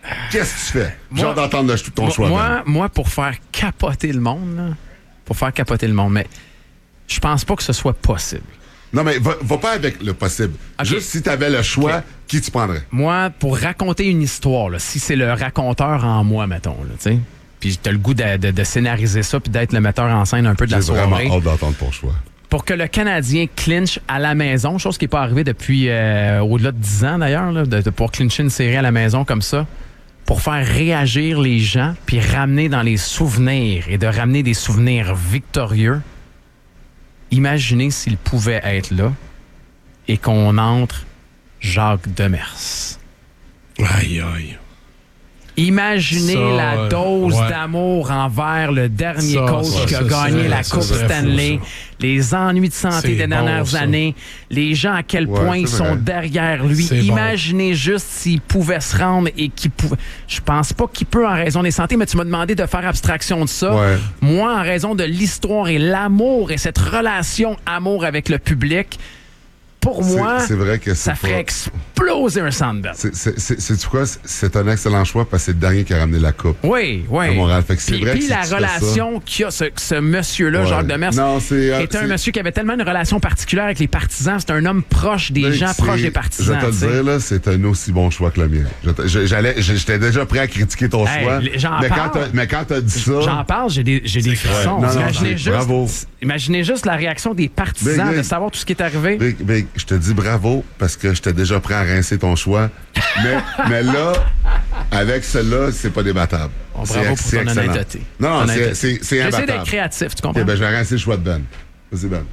qu'est-ce que tu fais? J'ai Moi- hâte d'entendre le- ton moi, choix. Moi, Ben. moi, pour faire capoter le monde, là, pour faire capoter le monde, mais je pense pas que ce soit possible. Non, mais va, va pas avec le possible. Juste si tu avais le choix, qui tu prendrais? Moi, pour raconter une histoire, là, si c'est le raconteur en moi, mettons, là, tu sais, puis t'as le goût de, de- de scénariser ça puis d'être le metteur en scène un peu de la J'ai soirée. vraiment hâte d'entendre ton choix. Pour que le Canadien clinche à la maison, chose qui n'est pas arrivée depuis euh, au-delà de dix ans d'ailleurs, là, de, de pouvoir clincher une série à la maison comme ça, pour faire réagir les gens puis ramener dans les souvenirs et de ramener des souvenirs victorieux. Imaginez s'il pouvait être là et qu'on entre Jacques Demers. Aïe, aïe. Imaginez Ça, la dose ouais. d'amour envers le dernier Ça, coach ça, qui a ça, gagné ça, la ça Coupe serait fou, Stanley, ça. les ennuis de santé C'est des bon, dernières ça. années, les gens à quel Ouais, point ils c'est sont vrai. derrière lui. C'est bon. Imaginez juste s'il pouvait se rendre et qu'il pouvait... Je pense pas qu'il peut en raison des santé, mais tu m'as demandé de faire abstraction de ça. Ouais. Moi, en raison de l'histoire et l'amour et cette relation amour avec le public, pour C'est- moi, c'est vrai que ça c'est ferait pas- exploser un Sandbell. C'est- c'est- c'est- Sais-tu quoi? C'est un excellent choix parce que c'est le dernier qui a ramené la coupe. Oui, oui. À Montréal. Fait que c'est Puis, vrai puis que si la tu fais relation qu'il y a, ce, ce monsieur-là, Ouais. Jacques Demers, Non, c'est, euh, est un c'est- monsieur qui avait tellement une relation particulière avec les partisans. C'est un homme proche des Ben, gens, c'est- proche des partisans. Je vais te le tu sais. dire, là, c'est un aussi bon choix que le mien. Je te- je- J'allais, j'étais déjà prêt à critiquer ton Hey, choix. les- j'en mais, quand parle. t'as, mais quand t'as dit ça. J'en parle, j'ai des, j'ai des frissons. Ouais. Non, non, imaginez, c'est- juste, bravo. imaginez juste la réaction des partisans Ben, de ben, savoir tout ce qui est arrivé. Big, Big, je te dis bravo parce que j'étais déjà prêt à rincer ton choix. Mais, mais là, avec celle-là, c'est pas débattable. Bon, C'est bravo ex- pour c'est ton excellent. honnêteté. Non, non, Honnêteté. c'est, c'est, c'est J'essaie imbattable. d'être créatif, tu comprends? Ok, ben, je vais rincer le choix de Ben. Vas-y, Ben.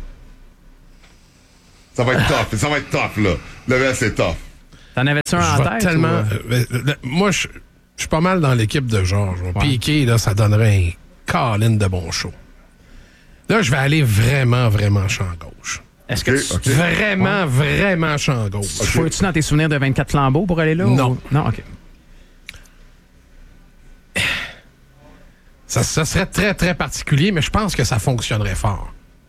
Ça va être tough. Ça va être tough, là. Le reste, c'est tough. T'en avais-tu un Je en vais tête? tellement. ou, euh? euh, euh, euh, moi, je je suis pas mal dans l'équipe de Georges. Piqué, là, ça donnerait un câlin de bon show. Là, je vais aller vraiment, vraiment champ gauche. Est-ce que Ok, tu... ok. Vraiment, vraiment champ gauche. Faut-tu dans tes souvenirs de vingt-quatre flambeaux pour aller là? Non. ou- Non, OK. Ça, ça serait très, très particulier, mais je pense que ça fonctionnerait fort.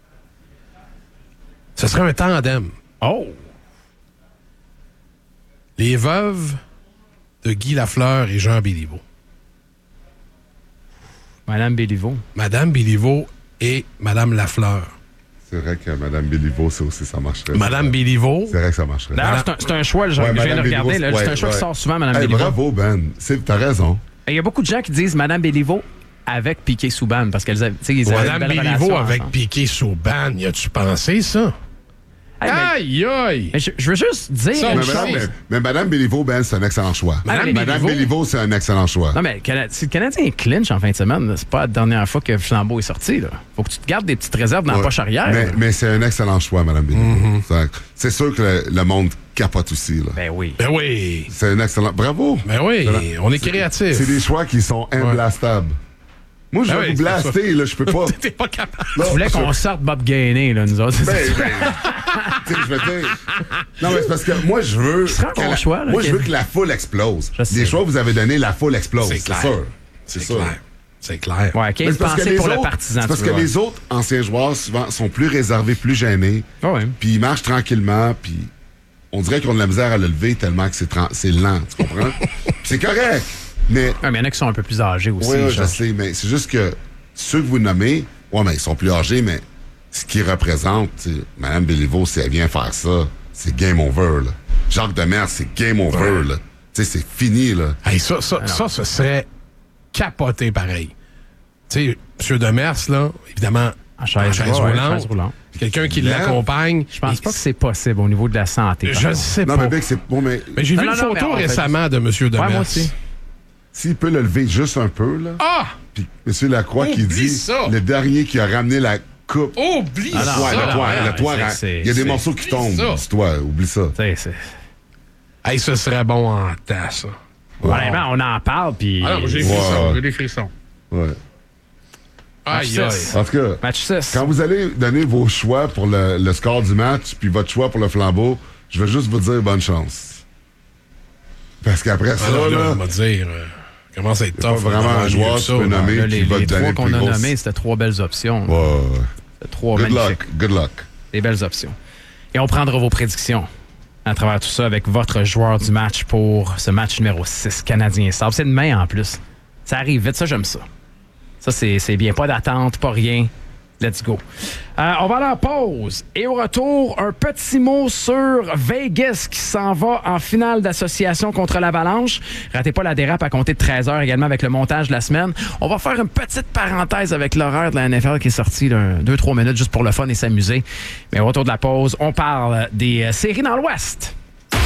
Ce serait un tandem. Oh! Les veuves de Guy Lafleur et Jean Béliveau. Madame Béliveau. Madame Béliveau et Madame Lafleur. C'est vrai que Mme Béliveau, ça aussi, ça marcherait. Madame Béliveau. C'est vrai que ça marcherait. D'ailleurs, c'est un, c'est un choix, je, Ouais, je viens Madame de regarder, Béliveau, là, c'est ouais, un choix qui ouais. sort souvent, Madame Hey, Béliveau. bravo, Ben. C'est- T'as raison. Il y a beaucoup de gens qui disent Madame Béliveau avec Piqué Souban parce qu'elles avaient, tu sais, ils avaient une Madame belle Béliveau relation avec ensemble. Piqué Souban. Y a-tu pensé ça? Hey, mais- Aïe, aïe! mais je, je veux juste dire Ça, une Mais chose. Madame, mais, mais Madame Béliveau, Ben, c'est un excellent choix. Madame Madame Béliveau- Béliveau, c'est un excellent choix. Non, mais Cana- si le Canadien clinch en fin de semaine, c'est pas la dernière fois que Flambeau est sorti. Là. Faut que tu te gardes des petites réserves dans la Ouais. poche arrière. Mais, là. mais c'est un excellent choix, Mme Béliveau. C'est- C'est sûr que le, le monde capote aussi. Là. Ben oui. Ben oui! C'est un excellent. Bravo! Ben oui, Voilà. on est créatifs. C'est des choix qui sont imblastables. Moi, je Ben vais oui, vous c'est blaster, là, je peux pas. T'es pas capable. Tu voulais qu'on sorte Bob Gainé, là, nous autres. Ben, ben, tu sais, je veux dire. Non, mais c'est parce que moi, je veux. serait un que bon la- choix, là, moi, je que- veux que la foule explose. Je sais. Les choix que vous avez donnés, la foule explose. C'est C'est clair. sûr. C'est sûr. clair. C'est clair. Ouais, Mais quinze c'est parce que pensées les pour le autres- partisan. c'est parce tu que veux, les ouais. autres anciens joueurs, souvent, sont plus réservés, plus gênés. Ah ouais. Puis ils marchent tranquillement, puis on dirait qu'ils ont de la misère à le lever tellement que c'est tran- c'est lent, tu comprends? Puis c'est correct, mais... Ah, mais il y en a qui sont un peu plus âgés aussi. Oui, je genre. sais, mais c'est juste que ceux que vous nommez, ouais, mais ils sont plus âgés, mais ce qu'ils représentent, tu sais, Mme Béliveau, si elle vient faire ça, c'est game over, là. Jacques Demers, c'est game over, Ouais. là. Tu sais, c'est fini, là. Hey, ça, ça, ça, ce serait capoté pareil. Tu sais, M. Demers, là, évidemment, En chaise, ouais, ouais, roulante. chaise roulante. Quelqu'un qui Lent. l'accompagne. Je pense pas que c'est possible au niveau de la santé. par Je contre. sais Non, pas. mais Beck, c'est... Bon, mais Mais j'ai Non, vu non, une non, photo mais en fait, récemment de M. Demers. Ouais, moi aussi. s'il peut le lever juste un peu, là, Ah! puis M. Lacroix qui Oublie dit, ça. le dernier qui a ramené la coupe... Oublie Ah, non, ça! Ouais, le non, toit, non, le toit, c'est- hein, c'est- il y a des c'est- morceaux qui tombent, ça. dis-toi, oublie ça. Tu sais, c'est- Hey, ce serait bon en tas, ça. Honnêtement, on en parle, puis... Ah non, moi, j'ai des Ouais. frissons. J'ai des frissons. Ouais. Aïe, Match aïe. six. En tout cas, Match six. quand vous allez donner vos choix pour le, le score du match, puis votre choix pour le flambeau, je vais juste vous dire bonne chance. Parce qu'après ça, Ah, là, là, là, on va dire, euh, commence à être c'est pas tough. vraiment d'avoir un mieux joueur que que ça, tu peux là. nommer Là, qui les va les te donner trois le qu'on plus a gros... nommés, c'était trois belles options. Ouais, ouais. C'était trois Good magnifiques. luck, good luck. Des belles options. Et on prendra vos prédictions à travers tout ça avec votre joueur du match pour ce match numéro six, Canadien-Sabres. C'est demain en plus. Ça arrive vite, ça, j'aime ça. Ça, c'est, c'est bien. Pas d'attente, pas rien. Let's go. Euh, on va aller en pause. Et au retour, un petit mot sur Vegas qui s'en va en finale d'association contre l'Avalanche. Ratez pas la dérape à compter de treize heures également avec le montage de la semaine. On va faire une petite parenthèse avec l'horaire de la N F L qui est sorti deux trois minutes juste pour le fun et s'amuser. Mais au retour de la pause, on parle des euh, séries dans l'Ouest.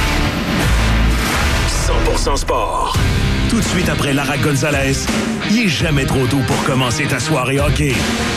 cent pour cent sport. Tout de suite après Lara Gonzalez, il est jamais trop tôt pour commencer ta soirée hockey.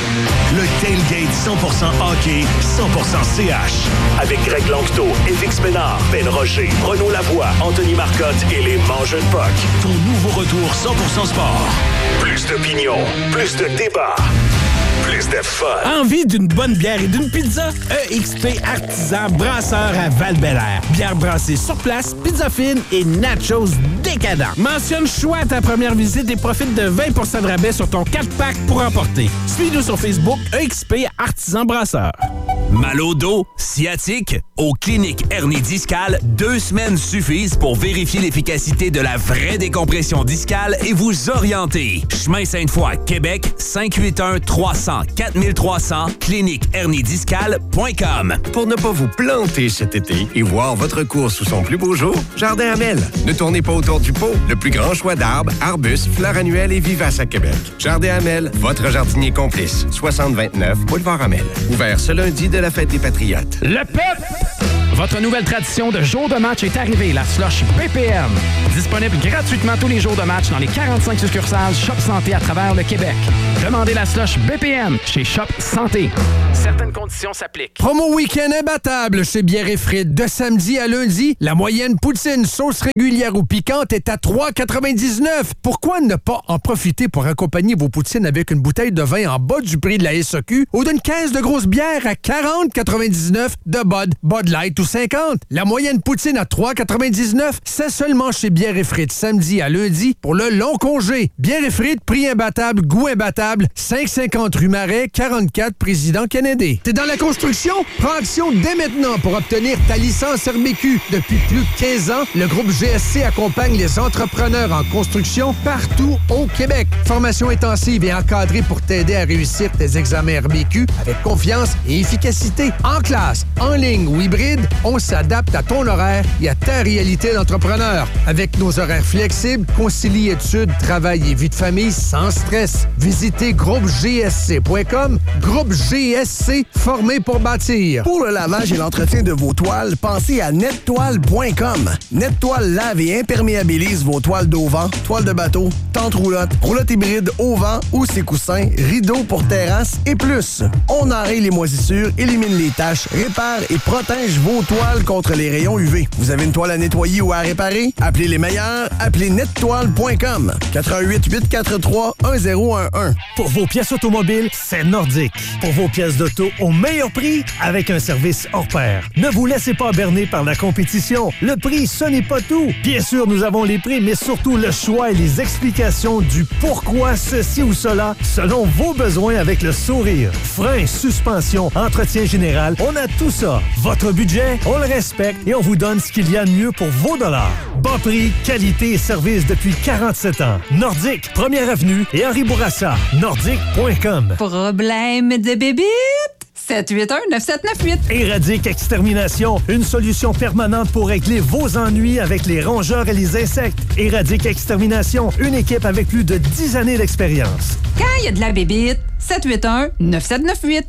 Le Tailgate cent pour cent hockey, cent pour cent C H. Avec Greg Lanctot, Félix Ménard, Ben Rocher, Renaud Lavoie, Anthony Marcotte et les Mangeux de Puck. Ton nouveau retour cent pour cent sport. Plus d'opinion, plus de débat, plus de fun. Envie d'une bonne bière et d'une pizza? E X P Artisan Brasseur à Val-Bélair. Bière brassée sur place, pizza fine et nachos décadents. Mentionne choix à ta première visite et profite de vingt pour cent de rabais sur ton quatre pack pour emporter. Suis-nous sur Facebook E X P Artisan Brasseur. Mal au dos, sciatique? Au Clinique Hernie Discale, deux semaines suffisent pour vérifier l'efficacité de la vraie décompression discale et vous orienter. Chemin Sainte-Foy, Québec, cinq huit un trois zéro zéro quatre trois zéro zéro, clinique hernie discale point com. Pour ne pas vous planter cet été et voir votre course sous son plus beau jour, Jardin Hamel. Ne tournez pas autour du pot. Le plus grand choix d'arbres, arbustes, fleurs annuelles et vivaces à Québec. Jardin Hamel, votre jardinier complice. soixante vingt-neuf, boulevard Hamel. Ouvert ce lundi de la fête des Patriotes. Le P E P! Votre nouvelle tradition de jour de match est arrivée, la slush B P M. Disponible gratuitement tous les jours de match dans les quarante-cinq succursales Shop Santé à travers le Québec. Demandez la slush B P M chez Shop Santé. Certaines conditions s'appliquent. Promo week-end imbattable chez Bière et Frites. De samedi à lundi, la moyenne poutine sauce régulière ou piquante est à trois quatre-vingt-dix-neuf. Pourquoi ne pas en profiter pour accompagner vos poutines avec une bouteille de vin en bas du prix de la S A Q ou d'une caisse de grosse bière à quarante quatre-vingt-dix-neuf de Bud, Bud Light ou cinquante. La moyenne poutine à trois quatre-vingt-dix-neuf, c'est seulement chez Bière et Frites samedi à lundi pour le long congé. Bière et Frites, prix imbattable, goût imbattable, cinq cent cinquante rue Marais, quarante-quatre Président Kennedy. T'es dans la construction? Prends action dès maintenant pour obtenir ta licence R B Q. Depuis plus de quinze ans, le groupe G S C accompagne les entrepreneurs en construction partout au Québec. Formation intensive et encadrée pour t'aider à réussir tes examens R B Q avec confiance et efficacité. En classe, en ligne ou hybride, on s'adapte à ton horaire et à ta réalité d'entrepreneur. Avec nos horaires flexibles, concilie études, travail et vie de famille sans stress. Visitez groupe G S C point com. Groupe G S C, formé pour bâtir. Pour le lavage et l'entretien de vos toiles, pensez à nettoile point com. Nettoile lave et imperméabilise vos toiles d'auvent, toiles de bateau, tentes roulottes, roulottes hybrides au vent ou ses coussins, rideaux pour terrasse et plus. On enraye les moisissures, élimine les taches, répare et protège vos toiles contre les rayons U V. Vous avez une toile à nettoyer ou à réparer? Appelez les meilleurs, appelez nettoile point com. quatre un huit, huit quatre trois, un zéro un un. Pour vos pièces automobiles, c'est Nordique. Pour vos pièces d'auto au meilleur prix, avec un service hors pair. Ne vous laissez pas berner par la compétition. Le prix, ce n'est pas tout. Bien sûr, nous avons les prix, mais surtout le choix et les explications du pourquoi ceci ou cela, selon vos besoins avec le sourire. Frein, suspension, entretien général, on a tout ça. Votre budget, on le respecte et on vous donne ce qu'il y a de mieux pour vos dollars. Bas prix, qualité et service depuis quarante-sept ans. Nordique, première avenue et Henri Bourassa. Nordique point com. Problème de bébite? sept huit un neuf sept neuf huit. Éradique Extermination, une solution permanente pour régler vos ennuis avec les rongeurs et les insectes. Éradique Extermination, une équipe avec plus de dix années d'expérience. Quand il y a de la bébite, sept huit un neuf sept neuf huit.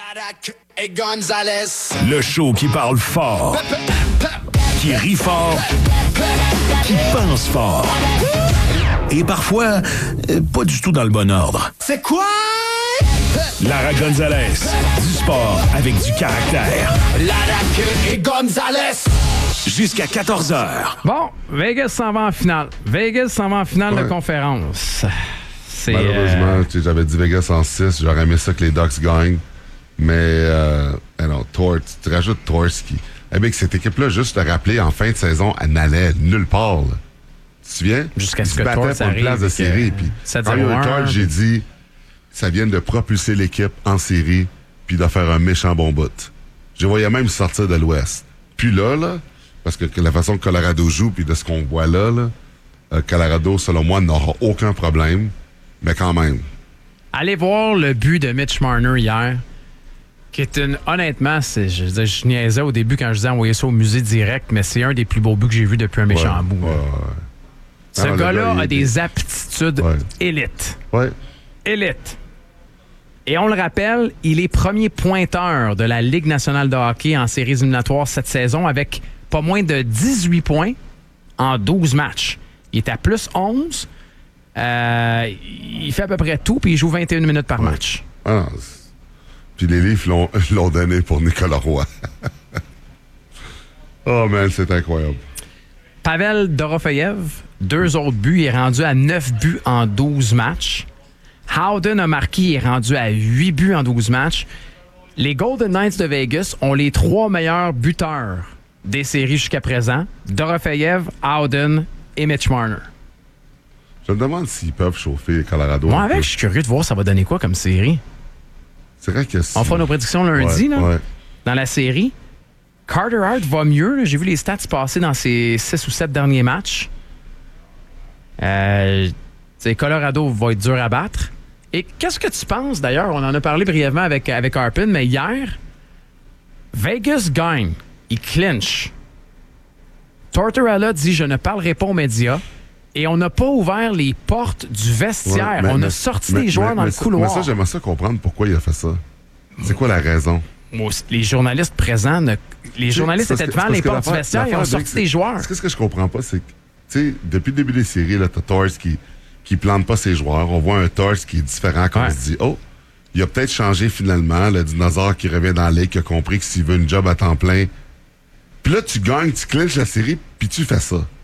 Et Gonzalez. Le show qui parle fort, qui rit fort, qui pense fort. Et parfois, euh, pas du tout dans le bon ordre. C'est quoi? Lara Gonzalez. Du sport avec du caractère. Lara et Gonzalez. Jusqu'à quatorze heures. Bon, Vegas s'en va en finale. Vegas s'en va en finale Ouais. de conférence. C'est, Malheureusement, euh... tu sais, j'avais dit Vegas en six. J'aurais aimé ça que les Ducks gagnent. Mais, euh, non, Torts, tu te rajoutes Torts qui... Eh bien, cette équipe-là, juste te rappeler, en fin de saison, elle n'allait nulle part. Là. Tu te souviens? Jusqu'à ce Ils que se battaient Torts pour une arrive place de et série. que Puis, sept quand il y a zéro eu un, Torts, j'ai dit, ça vient de propulser l'équipe en série puis de faire un méchant bon bout. Je voyais même sortir de l'Ouest. Puis là, là, Parce que, que la façon que Colorado joue, puis de ce qu'on voit là, là euh, Colorado, selon moi, n'aura aucun problème. Mais quand même. Allez voir le but de Mitch Marner hier. Qui est une. Honnêtement, c'est, je, je, je niaisais au début quand je disais envoyer ça au musée direct, mais c'est un des plus beaux buts que j'ai vu depuis un méchant ouais, bout. Ouais, ouais. Ce ah, gars-là gars, a est... des aptitudes ouais. élites. Ouais. Élite. Et on le rappelle, il est premier pointeur de la Ligue nationale de hockey en séries éliminatoires cette saison avec pas moins de dix-huit points en douze matchs. Il est à plus onze. Euh, il fait à peu près tout, puis il joue vingt et une minutes par ouais. match. Ah, puis les livres l'ont, l'ont donné pour Nicolas Roy. Oh man, c'est incroyable. Pavel Dorofeyev, deux autres buts, il est rendu à neuf buts en douze matchs. Howden a marqué, il est rendu à huit buts en douze matchs. Les Golden Knights de Vegas ont les trois meilleurs buteurs des séries jusqu'à présent. Dorofeyev, Howden et Mitch Marner. Je me demande s'ils peuvent chauffer Colorado. Moi, avec, je suis curieux de voir ça va donner quoi comme série. C'est vrai que si... On fera nos prédictions lundi, ouais, là, ouais. dans la série. Carter Hart va mieux. Là. J'ai vu les stats passer dans ses six ou sept derniers matchs. Euh, Colorado va être dur à battre. Et qu'est-ce que tu penses, d'ailleurs? On en a parlé brièvement avec, avec Harpin, mais hier, Vegas gagne. Il clinch. Tortorella dit « Je ne parlerai pas aux médias ». Et on n'a pas ouvert les portes du vestiaire. Ouais, mais, on a sorti mais, des joueurs mais, dans mais le ça, couloir. Mais ça, j'aimerais ça comprendre pourquoi il a fait ça. C'est quoi la raison? Moi, les journalistes présents, ne... les journalistes étaient devant les portes du vestiaire et ont sorti des joueurs. Ce que je comprends pas, c'est que, tu sais, depuis le début des séries, là, t'as Torres qui, qui plante pas ses joueurs. On voit un Torres qui est différent, qu'on ouais. se dit, oh, il a peut-être changé finalement, le dinosaure qui revient dans la ligue, qui a compris que s'il veut une job à temps plein. Puis là, tu gagnes, tu clinches la série, puis tu fais ça.